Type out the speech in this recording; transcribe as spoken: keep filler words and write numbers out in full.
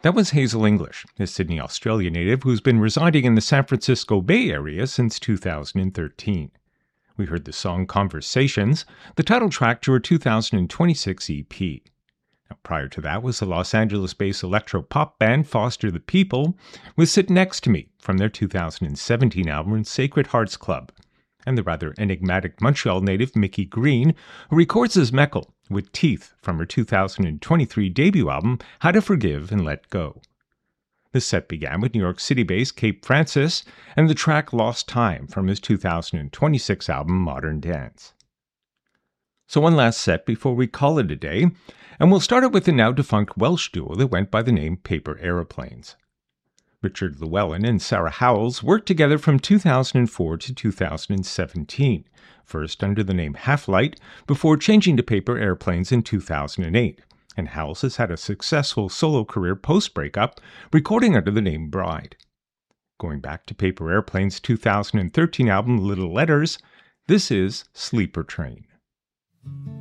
That was Hazel English, a Sydney, Australia native who's been residing in the San Francisco Bay Area since two thousand thirteen. We heard the song Conversations, the title track to her two thousand twenty-six E P. Now, prior to that was the Los Angeles-based electro-pop band Foster the People with Sit Next to Me from their two thousand seventeen album Sacred Hearts Club, and the rather enigmatic Montreal native Mickey Green, who records as Meckel with Teeth from her two thousand twenty-three debut album How to Forgive and Let Go. The set began with New York City-based Cape Francis and the track Lost Time from his two thousand twenty-six album Modern Dance. So one last set before we call it a day, and we'll start it with the now-defunct Welsh duo that went by the name Paper Aeroplanes. Richard Llewellyn and Sarah Howells worked together from two thousand four to two thousand seventeen, first under the name Half-Light, before changing to Paper Airplanes in two thousand eight, and Howells has had a successful solo career post-breakup, recording under the name Bride. Going back to Paper Airplanes' two thousand thirteen album Little Letters, this is Sleeper Train.